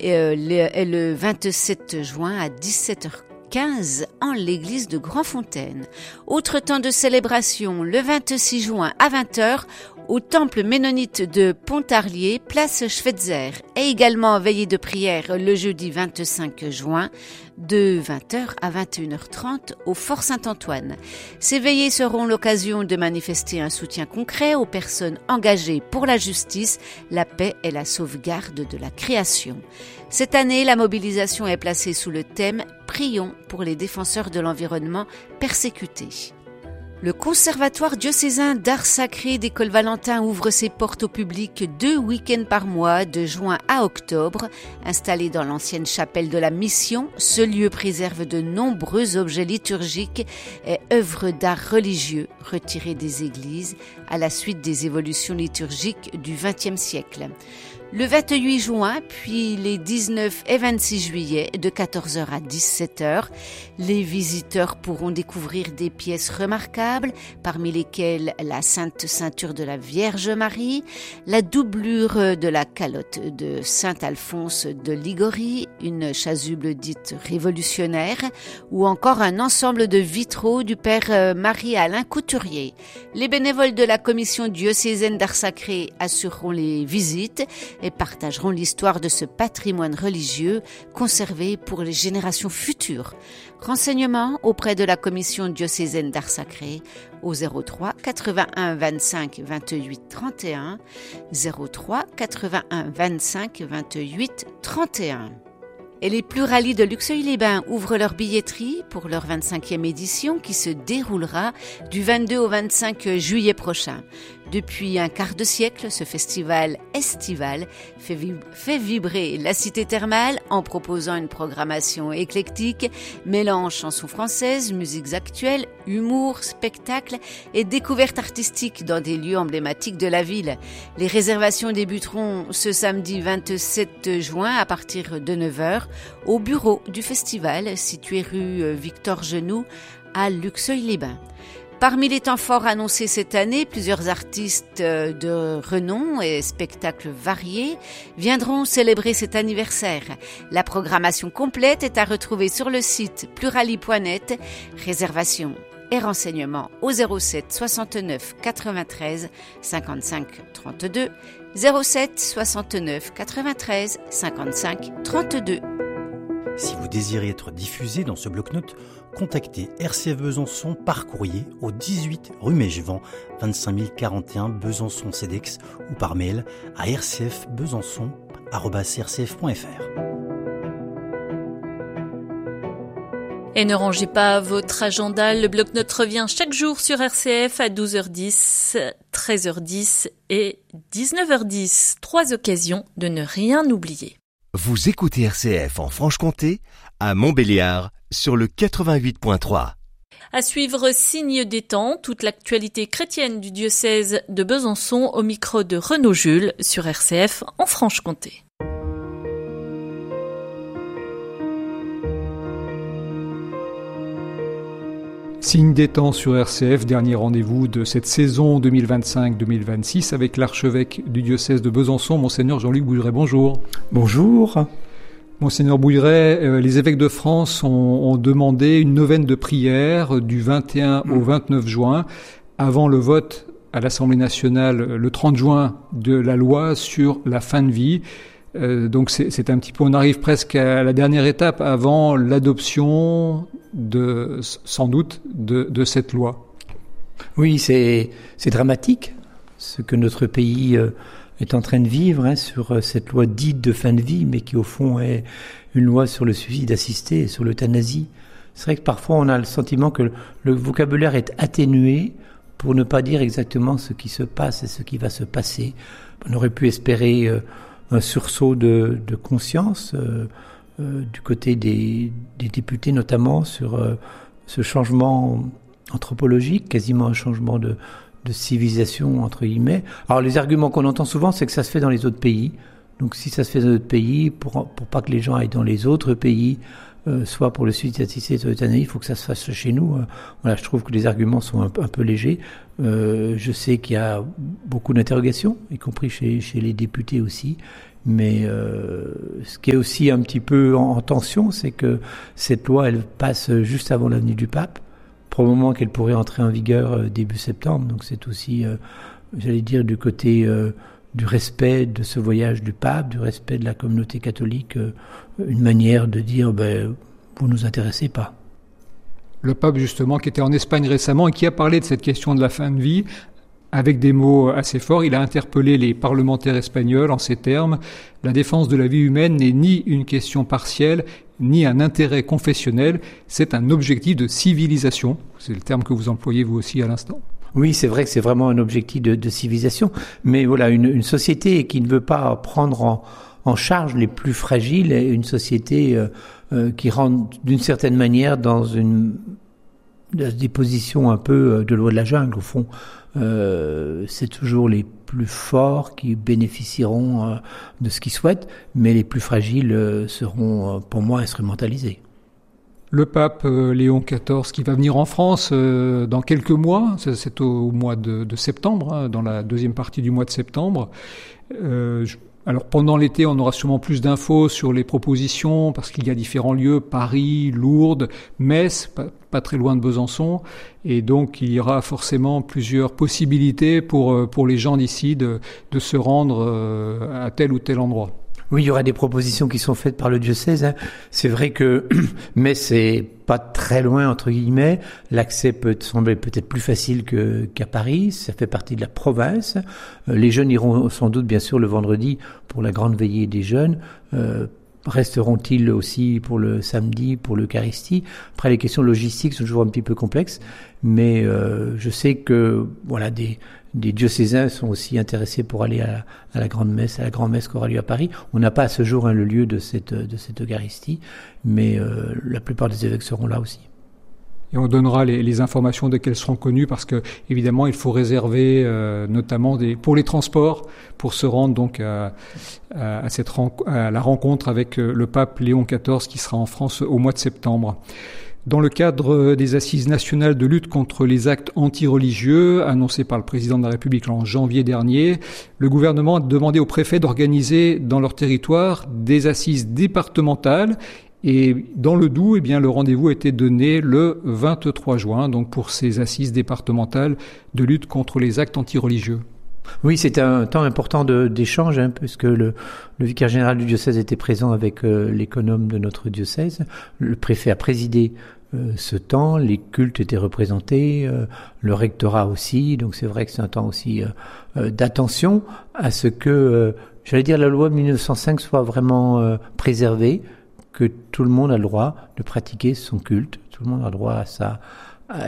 est le 27 juin à 17h15 en l'église de Grandfontaine. Autre temps de célébration, le 26 juin à 20h au temple ménonite de Pontarlier, place Schweitzer, et également veillée de prière le jeudi 25 juin de 20h à 21h30 au Fort Saint-Antoine. Ces veillées seront l'occasion de manifester un soutien concret aux personnes engagées pour la justice, la paix et la sauvegarde de la création. Cette année, la mobilisation est placée sous le thème « Prions pour les défenseurs de l'environnement persécutés ». Le Conservatoire diocésain d'art sacré d'École Valentin ouvre ses portes au public 2 week-ends par mois, de juin à octobre. Installé dans l'ancienne chapelle de la Mission, ce lieu préserve de nombreux objets liturgiques et œuvres d'art religieux retirés des églises à la suite des évolutions liturgiques du XXe siècle. Le 28 juin, puis les 19 et 26 juillet, de 14h à 17h, les visiteurs pourront découvrir des pièces remarquables, parmi lesquelles la Sainte Ceinture de la Vierge Marie, la doublure de la calotte de Saint Alphonse de Ligorie, une chasuble dite révolutionnaire, ou encore un ensemble de vitraux du Père Marie-Alain Couturier. Les bénévoles de la commission diocésaine d'art sacré assureront les visites et partageront l'histoire de ce patrimoine religieux conservé pour les générations futures. Renseignements auprès de la commission diocésaine d'art sacré au 03 81 25 28 31, 03 81 25 28 31. Et les Pluralies de Luxeuil-les-Bains ouvrent leur billetterie pour leur 25e édition qui se déroulera du 22 au 25 juillet prochain. Depuis un quart de siècle, ce festival estival fait vibrer la cité thermale en proposant une programmation éclectique, mélange chansons françaises, musiques actuelles, humour, spectacles et découvertes artistiques dans des lieux emblématiques de la ville. Les réservations débuteront ce samedi 27 juin à partir de 9h au bureau du festival situé rue Victor Genoux à Luxeuil-les-Bains. Parmi les temps forts annoncés cette année, plusieurs artistes de renom et spectacles variés viendront célébrer cet anniversaire. La programmation complète est à retrouver sur le site plurali.net. Réservation et renseignements au 07 69 93 55 32, 07 69 93 55 32. Si vous désirez être diffusé dans ce bloc-notes, contactez RCF Besançon par courrier au 18 rue Mégevent, 25 041 Besançon CEDEX ou par mail à rcfbesançon@rcf.fr. Et ne rangez pas votre agenda, le bloc-notes revient chaque jour sur RCF à 12h10, 13h10 et 19h10. 3 occasions de ne rien oublier. Vous écoutez RCF en Franche-Comté, à Montbéliard, sur le 88.3. À suivre Signe des temps, toute l'actualité chrétienne du diocèse de Besançon au micro de Renaud Jules sur RCF en Franche-Comté. Signe des temps sur RCF, dernier rendez-vous de cette saison 2025-2026 avec l'archevêque du diocèse de Besançon, Monseigneur Jean-Luc Bouilleret. Bonjour. Bonjour. Monseigneur Bouilleret, les évêques de France ont demandé une neuvaine de prière du 21 au 29 juin, avant le vote à l'Assemblée nationale le 30 juin de la loi sur la fin de vie. Donc c'est un petit peu, on arrive presque à la dernière étape avant l'adoption sans doute de cette loi. Oui, c'est dramatique ce que notre pays est en train de vivre sur cette loi dite de fin de vie, mais qui au fond est une loi sur le suicide assisté et sur l'euthanasie. C'est vrai que parfois on a le sentiment que le vocabulaire est atténué pour ne pas dire exactement ce qui se passe et ce qui va se passer. On aurait pu espérer un sursaut de conscience du côté des députés, notamment sur ce changement anthropologique, quasiment un changement de civilisation, entre guillemets. Alors les arguments qu'on entend souvent, c'est que ça se fait dans les autres pays. Donc si ça se fait dans d'autres pays, pour pas que les gens aillent dans les autres pays, soit pour le suicide assisté, soit l'euthanasie, il faut que ça se fasse chez nous. Voilà, je trouve que les arguments sont un peu légers. Je sais qu'il y a beaucoup d'interrogations, y compris chez les députés aussi. Mais ce qui est aussi un petit peu en tension, c'est que cette loi, elle passe juste avant la venue du pape, probablement qu'elle pourrait entrer en vigueur début septembre. Donc c'est aussi, j'allais dire, du côté du respect de ce voyage du pape, du respect de la communauté catholique, une manière de dire vous nous intéressez pas. Le pape, justement, qui était en Espagne récemment et qui a parlé de cette question de la fin de vie, avec des mots assez forts, il a interpellé les parlementaires espagnols en ces termes. La défense de la vie humaine n'est ni une question partielle, ni un intérêt confessionnel, c'est un objectif de civilisation. C'est le terme que vous employez vous aussi à l'instant. Oui, c'est vrai que c'est vraiment un objectif de civilisation, mais voilà, une société qui ne veut pas prendre en charge les plus fragiles, est une société qui rentre d'une certaine manière dans des positions un peu de loi de la jungle, au fond. C'est toujours les plus forts qui bénéficieront de ce qu'ils souhaitent, mais les plus fragiles seront, pour moi, instrumentalisés. Le pape Léon XIV qui va venir en France dans quelques mois, c'est au mois de septembre, dans la deuxième partie du mois de septembre. Alors pendant l'été, on aura sûrement plus d'infos sur les propositions, parce qu'il y a différents lieux, Paris, Lourdes, Metz, pas très loin de Besançon, et donc il y aura forcément plusieurs possibilités pour les gens d'ici de se rendre à tel ou tel endroit. Oui, il y aura des propositions qui sont faites par le diocèse. C'est vrai que Metz, c'est pas très loin, entre guillemets. L'accès peut sembler peut-être plus facile qu'à Paris. Ça fait partie de la province. Les jeunes iront sans doute, bien sûr, le vendredi pour la grande veillée des jeunes. Resteront-ils aussi pour le samedi, pour l'Eucharistie? Après, les questions logistiques sont toujours un petit peu complexes. Mais je sais que voilà, des diocésains sont aussi intéressés pour aller à la grande messe qui aura lieu à Paris. On n'a pas à ce jour le lieu de cette Eucharistie, mais la plupart des évêques seront là aussi. Et on donnera les informations dès qu'elles seront connues, parce que évidemment il faut réserver notamment pour les transports pour se rendre donc à la rencontre avec le pape Léon XIV qui sera en France au mois de septembre. Dans le cadre des assises nationales de lutte contre les actes antireligieux, annoncées par le président de la République en janvier dernier, le gouvernement a demandé aux préfets d'organiser dans leur territoire des assises départementales. Et dans le Doubs, le rendez-vous a été donné le 23 juin, donc pour ces assises départementales de lutte contre les actes antireligieux. Oui, c'est un temps important d'échange, puisque le vicaire général du diocèse était présent avec l'économe de notre diocèse. Le préfet a présidé ce temps, les cultes étaient représentés, le rectorat aussi, donc c'est vrai que c'est un temps aussi d'attention à ce que, la loi de 1905 soit vraiment préservée, que tout le monde a le droit de pratiquer son culte, tout le monde a le droit à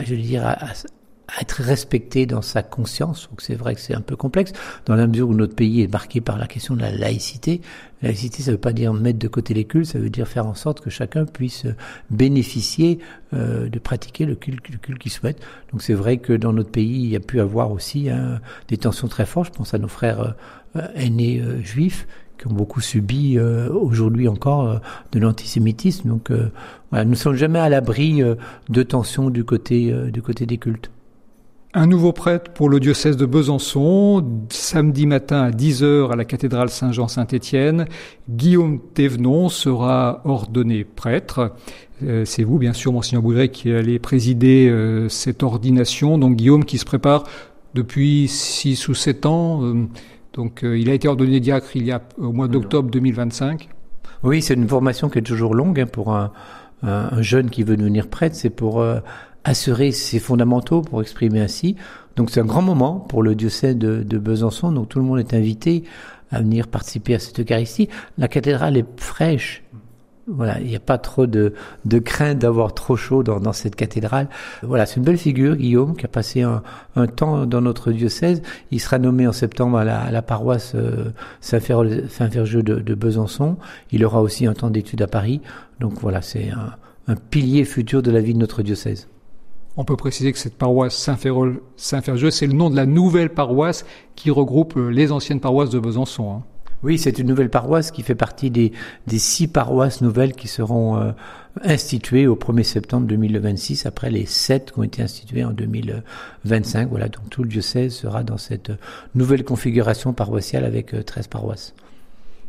être respecté dans sa conscience. Donc c'est vrai que c'est un peu complexe, dans la mesure où notre pays est marqué par la question de la laïcité. La laïcité, ça veut pas dire mettre de côté les cultes, ça veut dire faire en sorte que chacun puisse bénéficier de pratiquer le culte qu'il souhaite. Donc c'est vrai que dans notre pays, il y a pu avoir aussi des tensions très fortes. Je pense à nos frères aînés juifs, qui ont beaucoup subi aujourd'hui encore de l'antisémitisme. Donc nous ne sommes jamais à l'abri de tensions du côté des cultes. Un nouveau prêtre pour le diocèse de Besançon, samedi matin à 10h à la cathédrale Saint-Jean-Saint-Étienne. Guillaume Thévenon sera ordonné prêtre. C'est vous, bien sûr, Monseigneur Boudret, qui allez présider cette ordination. Donc Guillaume qui se prépare depuis 6 ou 7 ans. Donc il a été ordonné diacre au mois d'octobre 2025. Oui, c'est une formation qui est toujours longue pour un jeune qui veut devenir prêtre. C'est pour assurer ses fondamentaux, pour exprimer ainsi. Donc c'est un grand moment pour le diocèse de Besançon. Donc tout le monde est invité à venir participer à cette Eucharistie. La cathédrale est fraîche. Voilà, il n'y a pas trop de crainte d'avoir trop chaud dans cette cathédrale. Voilà, c'est une belle figure, Guillaume, qui a passé un temps dans notre diocèse. Il sera nommé en septembre à la paroisse Saint-Ferjeux de Besançon. Il aura aussi un temps d'études à Paris. Donc voilà, c'est un pilier futur de la vie de notre diocèse. On peut préciser que cette paroisse Saint-Ferjeux, c'est le nom de la nouvelle paroisse qui regroupe les anciennes paroisses de Besançon. Oui, c'est une nouvelle paroisse qui fait partie des 6 paroisses nouvelles qui seront instituées au 1er septembre 2026, après les 7 qui ont été instituées en 2025. Voilà, donc tout le diocèse sera dans cette nouvelle configuration paroissiale avec 13 paroisses.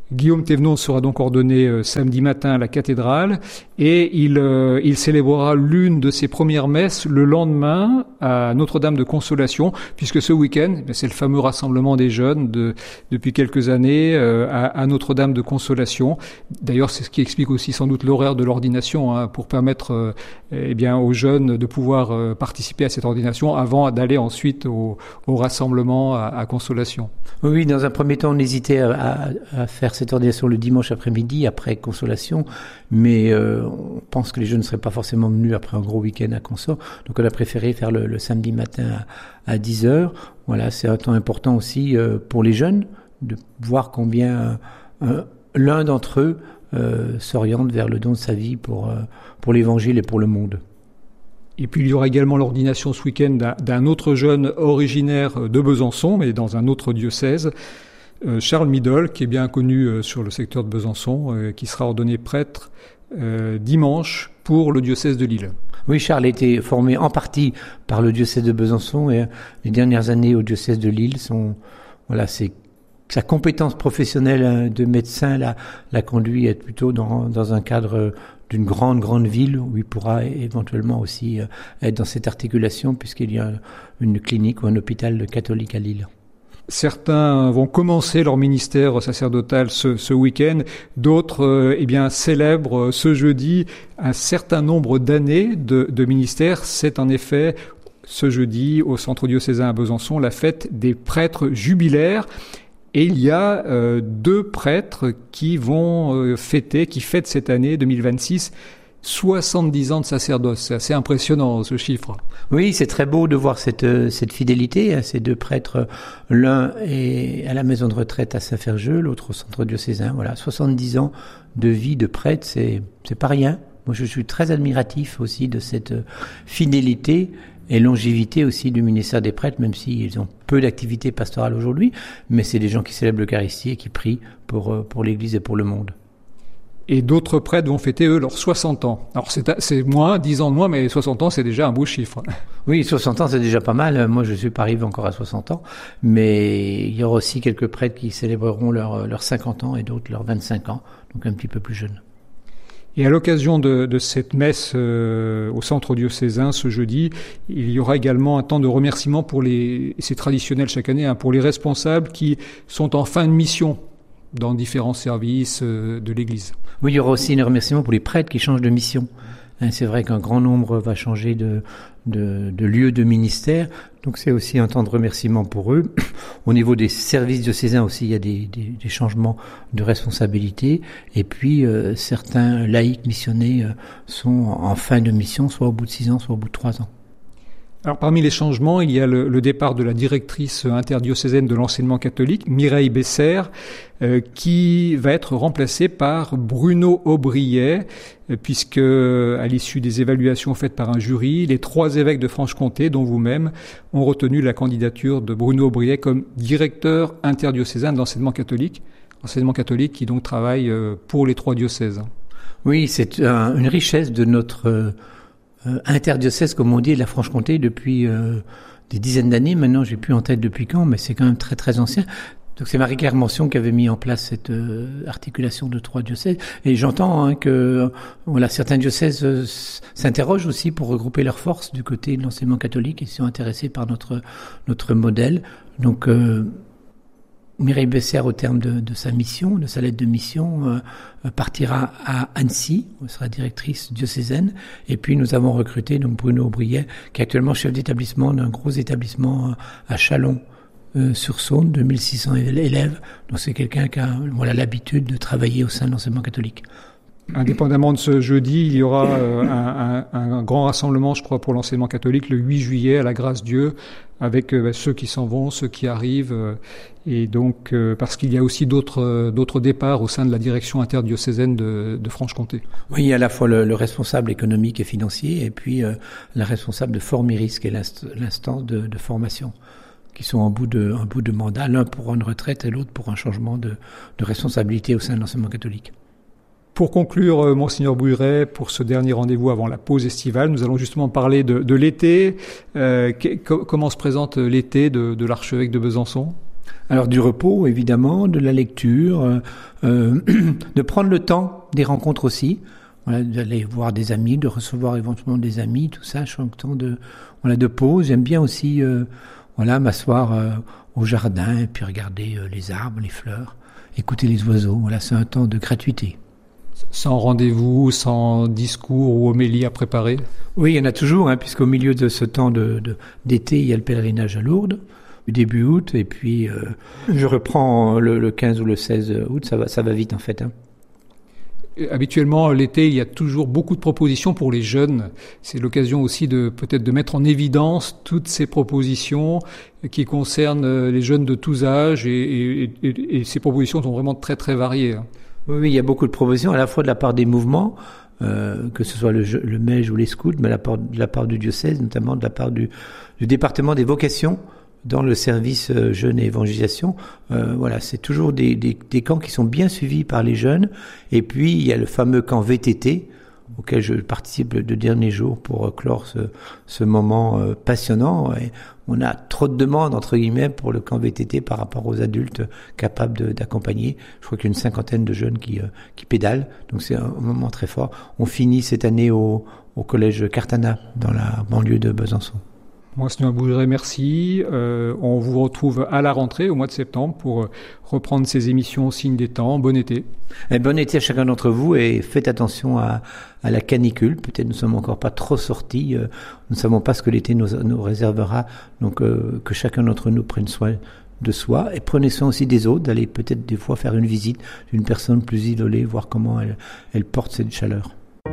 Guillaume Thévenot sera donc ordonné samedi matin à la cathédrale et il célébrera l'une de ses premières messes le lendemain à Notre-Dame de Consolation, puisque ce week-end, c'est le fameux rassemblement des jeunes depuis quelques années à Notre-Dame de Consolation. D'ailleurs, c'est ce qui explique aussi sans doute l'horaire de l'ordination, pour permettre aux jeunes de pouvoir participer à cette ordination avant d'aller ensuite au rassemblement à Consolation. Oui, dans un premier temps, on hésitait à faire cette ordination le dimanche après-midi, après Consolation, mais on pense que les jeunes ne seraient pas forcément venus après un gros week-end à Consort, donc on a préféré faire le samedi matin à 10h. Voilà, c'est un temps important aussi pour les jeunes, de voir combien l'un d'entre eux s'oriente vers le don de sa vie pour l'Évangile et pour le monde. Et puis il y aura également l'ordination ce week-end d'un autre jeune originaire de Besançon, mais dans un autre diocèse, Charles Midol, qui est bien connu sur le secteur de Besançon, qui sera ordonné prêtre dimanche pour le diocèse de Lille. Oui, Charles a été formé en partie par le diocèse de Besançon et les dernières années au diocèse de Lille sa compétence professionnelle de médecin l'a conduit à être plutôt dans un cadre d'une grande ville où il pourra éventuellement aussi être dans cette articulation puisqu'il y a une clinique ou un hôpital catholique à Lille. Certains vont commencer leur ministère sacerdotal ce week-end, d'autres célèbrent ce jeudi un certain nombre d'années de ministère. C'est en effet ce jeudi au centre diocésain à Besançon la fête des prêtres jubilaires. Et il y a 2 prêtres qui fêtent cette année 2026 70 ans de sacerdoce. C'est assez impressionnant ce chiffre. Oui, c'est très beau de voir cette fidélité à ces 2 prêtres. L'un est à la maison de retraite à Saint-Ferjeux, l'autre au centre diocésain. Voilà, 70 ans de vie de prêtre, c'est pas rien. Moi, je suis très admiratif aussi de cette fidélité et longévité aussi du ministère des prêtres, même s'ils ont peu d'activité pastorale aujourd'hui, mais c'est des gens qui célèbrent l'Eucharistie et qui prient pour l'Église et pour le monde. Et d'autres prêtres vont fêter, eux, leurs 60 ans. Alors c'est moins, 10 ans de moins, mais 60 ans, c'est déjà un beau chiffre. Oui, 60 ans, c'est déjà pas mal. Moi, je suis pas arrivé encore à 60 ans, mais il y aura aussi quelques prêtres qui célébreront leurs 50 ans et d'autres leurs 25 ans, donc un petit peu plus jeunes. Et à l'occasion de cette messe au centre diocésain ce jeudi, il y aura également un temps de remerciement c'est traditionnel chaque année, pour les responsables qui sont en fin de mission dans différents services de l'Église. Oui, il y aura aussi un remerciement pour les prêtres qui changent de mission. C'est vrai qu'un grand nombre va changer de lieu de ministère, donc c'est aussi un temps de remerciement pour eux. Au niveau des services diocésains aussi, il y a des changements de responsabilité, et puis certains laïcs missionnés sont en fin de mission, soit au bout de 6 ans, soit au bout de 3 ans. Alors parmi les changements, il y a le départ de la directrice interdiocésaine de l'enseignement catholique, Mireille Besser, qui va être remplacée par Bruno Aubriet, puisque à l'issue des évaluations faites par un jury, les 3 évêques de Franche-Comté, dont vous-même, ont retenu la candidature de Bruno Aubriet comme directeur interdiocésain de l'enseignement catholique qui donc travaille pour les 3 diocèses. Oui, c'est une richesse de notre interdiocèse, comme on dit, de la Franche-Comté depuis des dizaines d'années. Maintenant, j'ai plus en tête depuis quand, mais c'est quand même très très ancien. Donc c'est Marie-Claire Mention qui avait mis en place cette articulation de 3 diocèses. Et j'entends que certains diocèses s'interrogent aussi pour regrouper leurs forces du côté de l'enseignement catholique et sont intéressés par notre modèle. Donc Mireille Besser, au terme de sa mission, de sa lettre de mission, partira à Annecy, elle sera directrice diocésaine, et puis nous avons recruté donc Bruno Aubriet, qui est actuellement chef d'établissement d'un gros établissement à Châlons sur Saône, 2600 élèves. Donc c'est quelqu'un qui a l'habitude de travailler au sein de l'enseignement catholique. Indépendamment de ce jeudi, il y aura un grand rassemblement, je crois, pour l'enseignement catholique le 8 juillet à la Grâce-Dieu, avec ceux qui s'en vont, ceux qui arrivent, et donc parce qu'il y a aussi d'autres départs au sein de la direction interdiocésaine de Franche-Comté. Oui, il y a à la fois le responsable économique et financier, et puis la responsable de Formiris, qui est l'instance de formation, qui sont en bout de mandat, l'un pour une retraite et l'autre pour un changement de responsabilité au sein de l'enseignement catholique. Pour conclure, Monseigneur Bouilleret, pour ce dernier rendez-vous avant la pause estivale, nous allons justement parler de l'été. Comment se présente l'été de l'archevêque de Besançon ? Alors du repos, évidemment, de la lecture, de prendre le temps des rencontres aussi, voilà, d'aller voir des amis, de recevoir éventuellement des amis, tout ça, chaque temps de pause. J'aime bien aussi m'asseoir au jardin et puis regarder les arbres, les fleurs, écouter les oiseaux. Voilà, c'est un temps de gratuité. Sans rendez-vous, sans discours ou homélie à préparer? Oui, il y en a toujours, puisqu'au milieu de ce temps d'été, il y a le pèlerinage à Lourdes, début août, et puis je reprends le 15 ou le 16 août, ça va vite en fait. Habituellement, l'été, il y a toujours beaucoup de propositions pour les jeunes. C'est l'occasion aussi peut-être de mettre en évidence toutes ces propositions qui concernent les jeunes de tous âges, et ces propositions sont vraiment très très variées. Oui, il y a beaucoup de propositions, à la fois de la part des mouvements, que ce soit le MEJ ou les scouts, mais de la part du diocèse, notamment de la part du département des vocations, dans le service jeunes et évangélisation. C'est toujours des camps qui sont bien suivis par les jeunes. Et puis, il y a le fameux camp VTT, auquel je participe le dernier jour pour clore ce moment passionnant. Et on a trop de demandes, entre guillemets, pour le camp VTT par rapport aux adultes capables d'accompagner. Je crois qu'il y a une 50aine de jeunes qui pédalent. Donc, c'est un moment très fort. On finit cette année au collège Cartana, dans la banlieue de Besançon. Monseigneur Bouilleret, merci. On vous retrouve à la rentrée, au mois de septembre, pour reprendre ces émissions au signe des temps. Bon été. Et bon été à chacun d'entre vous, et faites attention à la canicule. Peut-être nous ne sommes encore pas trop sortis. Nous ne savons pas ce que l'été nous réservera. Donc que chacun d'entre nous prenne soin de soi, et prenez soin aussi des autres, d'aller peut-être des fois faire une visite d'une personne plus isolée, voir comment elle porte cette chaleur.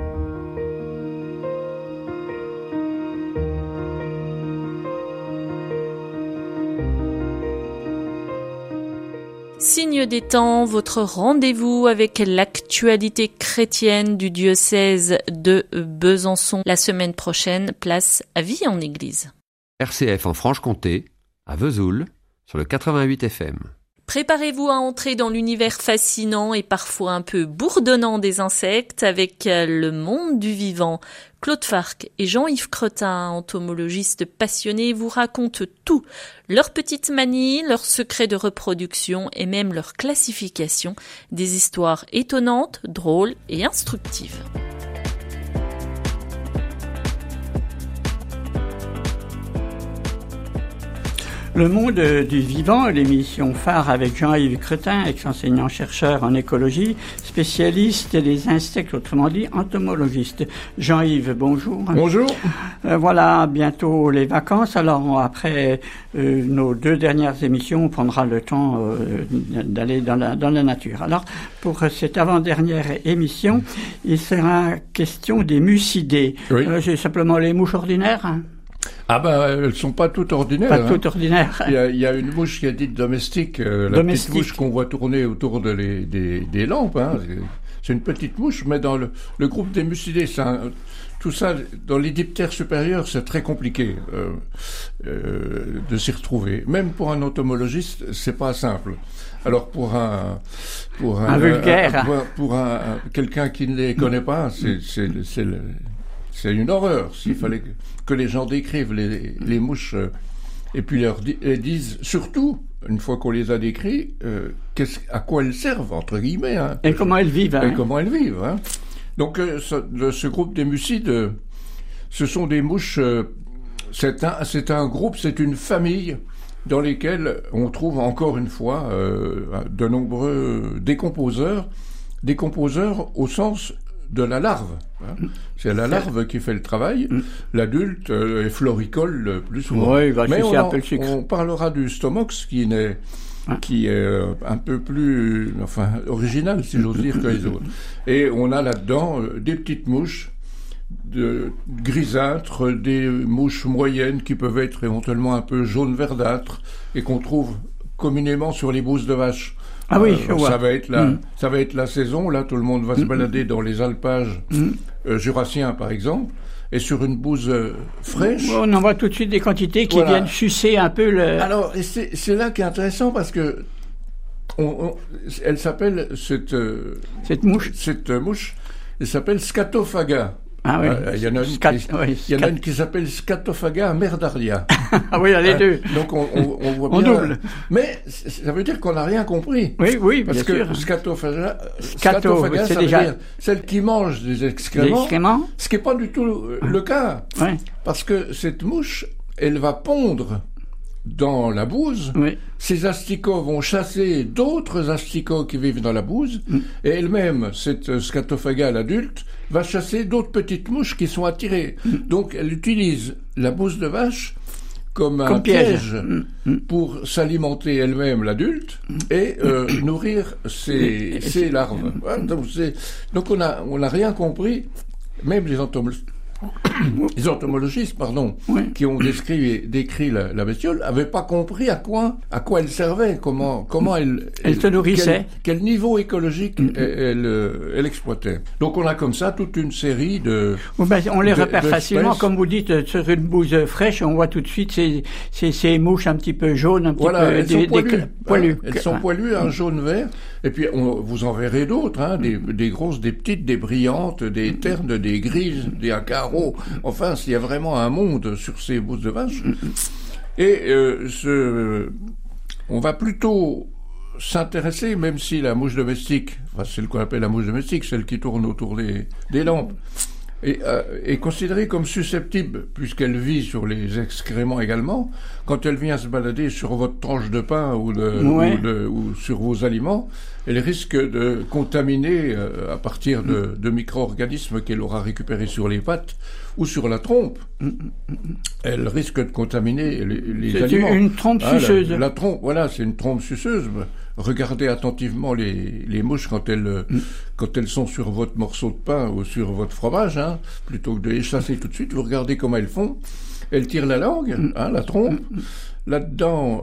Signe des temps, votre rendez-vous avec l'actualité chrétienne du diocèse de Besançon. La semaine prochaine, place à Vie en Église. RCF en Franche-Comté, à Vesoul, sur le 88 FM. Préparez-vous à entrer dans l'univers fascinant et parfois un peu bourdonnant des insectes avec le monde du vivant. Claude Farc et Jean-Yves Cretin, entomologistes passionnés, vous racontent tout. Leurs petites manies, leurs secrets de reproduction et même leur classification. Des histoires étonnantes, drôles et instructives. Le monde du vivant, l'émission phare avec Jean-Yves Cretin, ex-enseignant-chercheur en écologie, spécialiste des insectes, autrement dit entomologiste. Jean-Yves, bonjour. Bonjour. Voilà, bientôt les vacances. Alors après nos 2 dernières émissions, on prendra le temps d'aller dans la nature. Alors pour cette avant-dernière émission, il sera question des mucidés. Oui. C'est simplement les mouches ordinaires, Ah ben, elles sont pas toutes ordinaires. Pas toutes ordinaires. Il y a une mouche qui est dite domestique, petite mouche qu'on voit tourner autour des lampes. C'est une petite mouche, mais dans le groupe des mucidés, tout ça, dans les diptères supérieurs, c'est très compliqué de s'y retrouver. Même pour un entomologiste, c'est pas simple. Alors pour un vulgaire, pour quelqu'un qui ne les connaît pas, c'est une horreur. S'il fallait que les gens décrivent les mouches et puis leur disent surtout, une fois qu'on les a décrits, à quoi elles servent, entre guillemets. Et comment elles vivent. Et comment elles vivent. Donc ce groupe des mucides, ce sont des mouches, c'est un groupe, c'est une famille dans lesquelles on trouve encore une fois de nombreux décomposeurs au sens de la larve. C'est la larve qui fait le travail. L'adulte est floricole le plus souvent. Oui, mais on parlera du stomox qui est un peu plus original, si j'ose dire, que les autres. Et on a là-dedans des petites mouches grisâtres, des mouches moyennes qui peuvent être éventuellement un peu jaune verdâtres et qu'on trouve communément sur les bouses de vache. Ah oui, je vois. Ça va être la saison. Là, tout le monde va se balader dans les alpages jurassiens, par exemple, et sur une bouse fraîche. On en voit tout de suite des quantités qui viennent sucer un peu le... Alors, c'est là qui est intéressant parce que elle s'appelle cette mouche, elle s'appelle Scatophaga. Ah oui. Il y en a une qui s'appelle Scatophaga merdaria. Ah oui, il y a les deux. Donc on voit bien. On double. Mais ça veut dire qu'on n'a rien compris. Oui, parce bien que sûr. Scatophaga, c'est ça déjà veut dire celle qui mange des excréments. Ce qui n'est pas du tout le cas. Ouais. Parce que cette mouche, elle va pondre dans la bouse. Oui. Ces asticots vont chasser d'autres asticots qui vivent dans la bouse, et elle-même, cette Scatophaga, l'adulte, va chasser d'autres petites mouches qui sont attirées. Donc elle utilise la bouse de vache comme un piège pour s'alimenter elle-même, l'adulte, et nourrir ses larves. Donc on n'a rien compris, même les entomologistes, qui ont décrit la bestiole, n'avaient pas compris à quoi elle servait, comment elle se nourrissait, quel niveau écologique elle exploitait. Donc on a comme ça toute une série de... on les repère facilement, comme vous dites, sur une bouse fraîche, on voit tout de suite ces mouches un petit peu jaunes, un petit peu... Elles sont poilues. Elles sont poilues, un jaune-vert, et puis vous en verrez d'autres, des grosses, des petites, des brillantes, des ternes, des grises, des acaros. Enfin, il y a vraiment un monde sur ces bousses de vache. Et on va plutôt s'intéresser, même si la mouche domestique, celle qu'on appelle la mouche domestique, celle qui tourne autour des lampes, est considérée comme susceptible, puisqu'elle vit sur les excréments également, quand elle vient se balader sur votre tranche de pain ou sur vos aliments, elle risque de contaminer à partir de micro-organismes qu'elle aura récupérés sur les pattes ou sur la trompe. Elle risque de contaminer les aliments. C'est une trompe suceuse. La trompe, c'est une trompe suceuse. Regardez attentivement les mouches quand elles sont sur votre morceau de pain ou sur votre fromage, plutôt que de les chasser tout de suite, vous regardez comment elles font. Elles tirent la langue, la trompe. Là-dedans,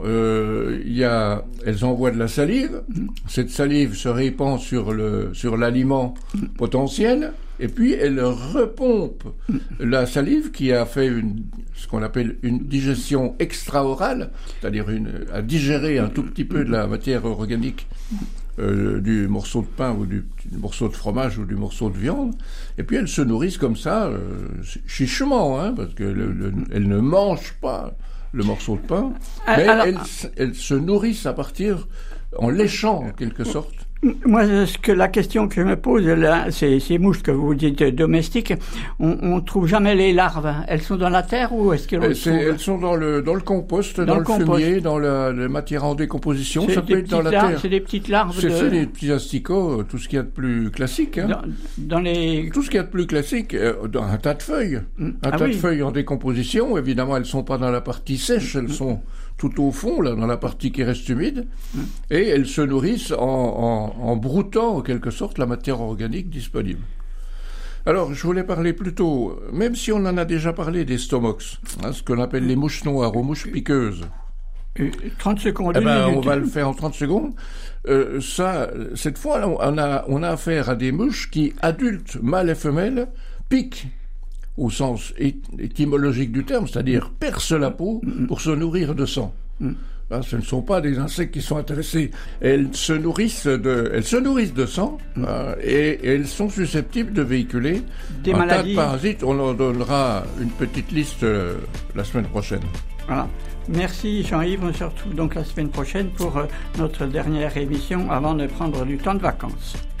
elles envoient de la salive. Cette salive se répand sur l'aliment potentiel, et puis elles repompent la salive qui a fait ce qu'on appelle une digestion extra-orale, c'est-à-dire à digérer un tout petit peu de la matière organique du morceau de pain ou du morceau de fromage ou du morceau de viande, et puis elles se nourrissent comme ça, chichement, parce qu'elles ne mangent pas le morceau de pain, mais elles se nourrissent en léchant en quelque sorte. Moi, la question que je me pose, là, ces mouches que vous dites domestiques, on trouve jamais les larves. Elles sont dans la terre ou est-ce qu'elles elles sont dans le compost, dans le fumier, dans la matière en décomposition. Ça peut être dans la terre. C'est des petites larves. C'est des petits asticots, tout ce qu'il y a de plus classique. Tout ce qu'il y a de plus classique, dans un tas de feuilles. De feuilles en décomposition. Évidemment, elles sont pas dans la partie sèche, elles sont tout au fond, là, dans la partie qui reste humide, et elles se nourrissent en broutant, en quelque sorte, la matière organique disponible. Alors, je voulais parler plutôt, même si on en a déjà parlé des stomox, ce qu'on appelle les mouches noires aux mouches piqueuses. 30 secondes. On va le faire en 30 secondes. Cette fois, on a affaire à des mouches qui, adultes, mâles et femelles, piquent au sens étymologique du terme, c'est-à-dire percent la peau pour se nourrir de sang. Ce ne sont pas des insectes qui sont intéressés. Elles se nourrissent de sang et elles sont susceptibles de véhiculer des maladies. Tas de parasites. On en donnera une petite liste la semaine prochaine. Voilà. Merci Jean-Yves. On se retrouve donc la semaine prochaine pour notre dernière émission avant de prendre du temps de vacances.